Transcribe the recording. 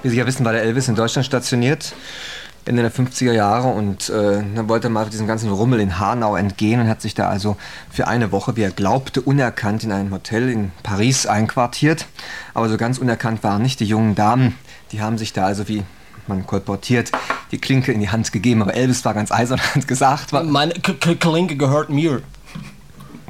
Wie Sie ja wissen, war der Elvis in Deutschland stationiert, Ende der 50er Jahre, und dann wollte er mal diesem ganzen Rummel in Hanau entgehen und hat sich da also für eine Woche, wie er glaubte, unerkannt in einem Hotel in Paris einquartiert. Aber so ganz unerkannt waren nicht die jungen Damen. Die haben sich da also, wie man kolportiert, die Klinke in die Hand gegeben. Aber Elvis war ganz eisern und hat gesagt... Meine Klinke gehört mir.